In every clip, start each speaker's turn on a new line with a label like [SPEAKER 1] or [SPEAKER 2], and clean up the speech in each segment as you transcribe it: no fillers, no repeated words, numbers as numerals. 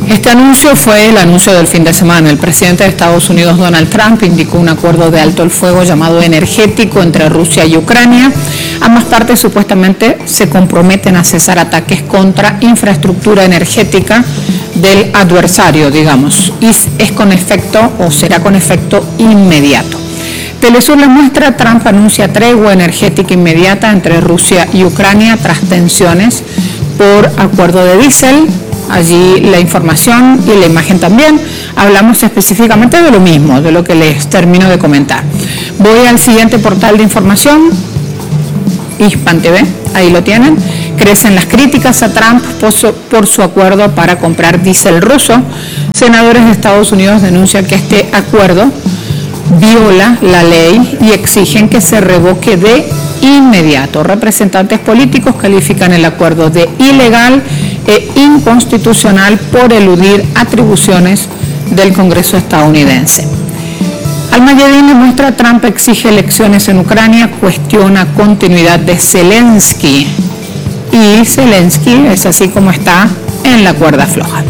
[SPEAKER 1] Este anuncio fue el anuncio del fin de semana. El presidente de Estados Unidos, Donald Trump, indicó un acuerdo de alto el fuego llamado energético entre Rusia y Ucrania. Ambas partes supuestamente se comprometen a cesar ataques contra infraestructura energética del adversario, digamos, y es con efecto o será con efecto inmediato. Telesur les muestra, Trump anuncia tregua energética inmediata entre Rusia y Ucrania tras tensiones por acuerdo de diésel. Allí la información y la imagen también. Hablamos específicamente de lo mismo, de lo que les termino de comentar. Voy al siguiente portal de información, Hispan TV, ahí lo tienen. Crecen las críticas a Trump por su acuerdo para comprar diésel ruso. Senadores de Estados Unidos denuncian que este acuerdo viola la ley y exigen que se revoque de inmediato. Representantes políticos califican el acuerdo de ilegal e inconstitucional por eludir atribuciones del Congreso estadounidense. Al-Mayadin demuestra, Trump exige elecciones en Ucrania, cuestiona continuidad de Zelensky. Y Zelensky es así como está en la cuerda floja.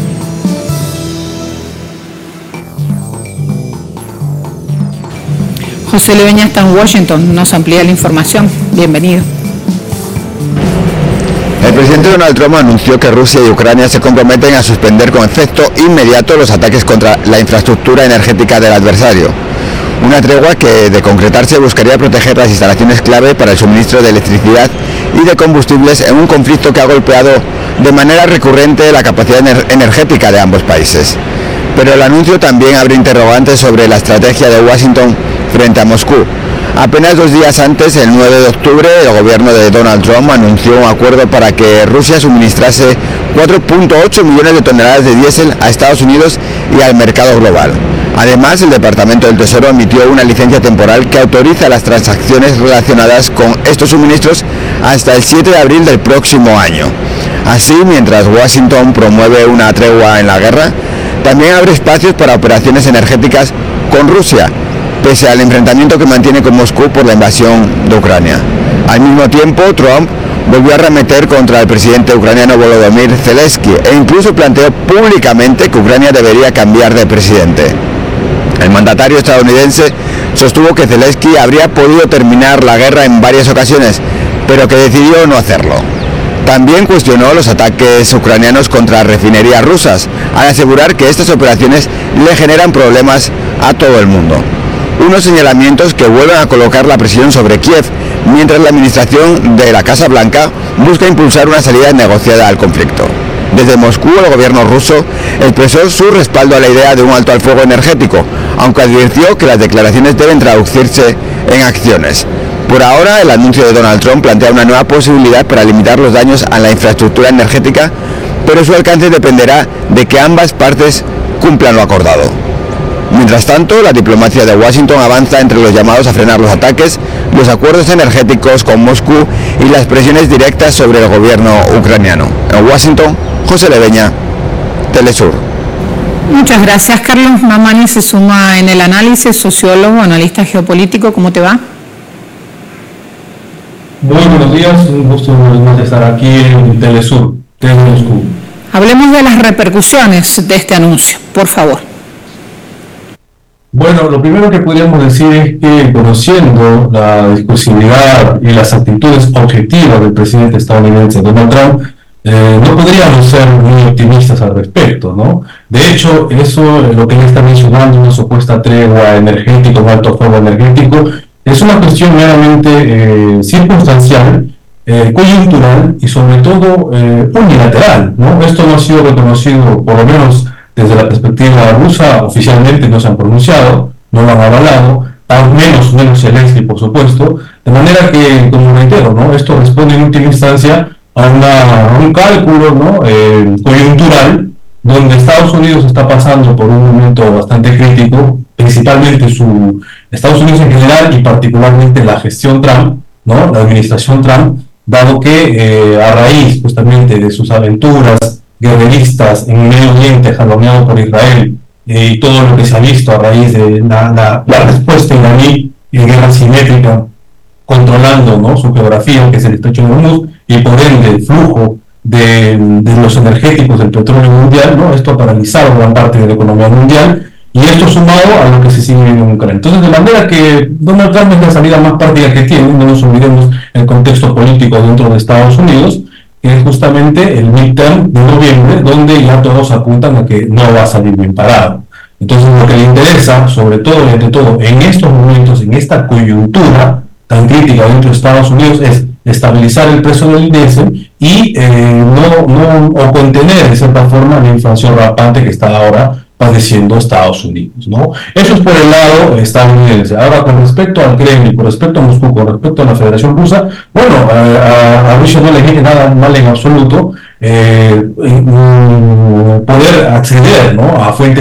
[SPEAKER 1] José Leveña está en Washington, nos amplía la información. Bienvenido.
[SPEAKER 2] El presidente Donald Trump anunció que Rusia y Ucrania se comprometen a suspender con efecto inmediato los ataques contra la infraestructura energética del adversario. Una tregua que, de concretarse, buscaría proteger las instalaciones clave para el suministro de electricidad y de combustibles en un conflicto que ha golpeado de manera recurrente la capacidad energética de ambos países. Pero el anuncio también abre interrogantes sobre la estrategia de Washington frente a Moscú. Apenas 2 días antes, el 9 de octubre, el gobierno de Donald Trump anunció un acuerdo para que Rusia suministrase 4.8 millones de toneladas de diésel a Estados Unidos y al mercado global. Además, el Departamento del Tesoro emitió una licencia temporal que autoriza las transacciones relacionadas con estos suministros hasta el 7 de abril del próximo año. Así, mientras Washington promueve una tregua en la guerra, también abre espacios para operaciones energéticas con Rusia, pese al enfrentamiento que mantiene con Moscú por la invasión de Ucrania. Al mismo tiempo, Trump volvió a arremeter contra el presidente ucraniano Volodymyr Zelensky e incluso planteó públicamente que Ucrania debería cambiar de presidente. El mandatario estadounidense sostuvo que Zelensky habría podido terminar la guerra en varias ocasiones, pero que decidió no hacerlo. También cuestionó los ataques ucranianos contra refinerías rusas, al asegurar que estas operaciones le generan problemas a todo el mundo. Unos señalamientos que vuelven a colocar la presión sobre Kiev, mientras la administración de la Casa Blanca busca impulsar una salida negociada al conflicto. Desde Moscú, el gobierno ruso expresó su respaldo a la idea de un alto al fuego energético, aunque advirtió que las declaraciones deben traducirse en acciones. Por ahora, el anuncio de Donald Trump plantea una nueva posibilidad para limitar los daños a la infraestructura energética, pero su alcance dependerá de que ambas partes cumplan lo acordado. Mientras tanto, la diplomacia de Washington avanza entre los llamados a frenar los ataques, los acuerdos energéticos con Moscú y las presiones directas sobre el gobierno ucraniano. En Washington, José Leveña, Telesur.
[SPEAKER 1] Muchas gracias, Carlos. Mamani se suma en el análisis, sociólogo, analista geopolítico. ¿Cómo te va?
[SPEAKER 3] Muy buenos días, un gusto de estar aquí en Telesur, desde Moscú.
[SPEAKER 1] Hablemos de las repercusiones de este anuncio, por favor.
[SPEAKER 3] Bueno, lo primero que podríamos decir es que, conociendo la discursividad y las actitudes objetivas del presidente estadounidense Donald Trump, no podríamos ser muy optimistas al respecto, ¿no? De hecho, eso, lo que él está mencionando, una supuesta tregua energética, un alto fuego energético, es una cuestión meramente circunstancial, coyuntural y sobre todo unilateral, ¿no? Esto no ha sido reconocido, por lo menos desde la perspectiva rusa, oficialmente no se han pronunciado, no lo han avalado, al menos Zelensky, por supuesto, de manera que, como reitero, ¿no? Esto responde en última instancia a un cálculo, ¿no? Coyuntural, donde Estados Unidos está pasando por un momento bastante crítico, principalmente Estados Unidos en general y particularmente la gestión Trump, ¿no? La administración Trump, dado que a raíz justamente de sus aventuras guerreristas en Medio Oriente, jaloneado por Israel, y todo lo que se ha visto a raíz de la respuesta iraní en guerra simétrica, controlando, ¿no? Su geografía, que es el estrecho de Hormuz, y por ende el flujo de los energéticos del petróleo mundial, ¿no? Esto ha paralizado gran parte de la economía mundial, y esto sumado a lo que se sigue viendo en Ucrania. Entonces, de manera que Donald Trump es la salida más práctica que tiene, no nos olvidemos el contexto político dentro de Estados Unidos, que es justamente el midterm de noviembre, donde ya todos apuntan a que no va a salir bien parado. Entonces, lo que le interesa, sobre todo y ante todo, en estos momentos, en esta coyuntura tan crítica dentro de Estados Unidos, es estabilizar el precio del diésel y o contener de cierta forma la inflación rampante que está ahora padeciendo Estados Unidos, ¿no? Eso es por el lado estadounidense. Ahora, con respecto al Kremlin, con respecto a Moscú, con respecto a la Federación Rusa, bueno, a Rusia no le viene nada mal en absoluto poder acceder, ¿no?, a fuentes